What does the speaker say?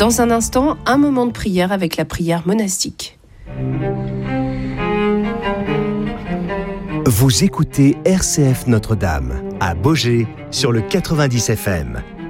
Dans un instant, un moment de prière avec la prière monastique. Vous écoutez RCF Notre-Dame, à Baugé, sur le 90 FM.